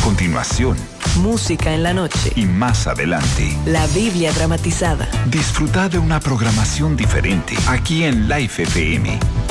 continuación, música en la noche y más adelante, la Biblia dramatizada. disfruta de una programación diferente aquí en Life FM.